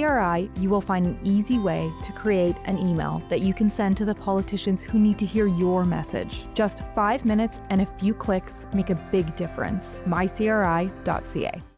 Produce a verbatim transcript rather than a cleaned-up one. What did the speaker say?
MyCRI, you will find an easy way to create an email that you can send to the politicians who need to hear your message. Just five minutes and a few clicks make a big difference. my c r i dot c a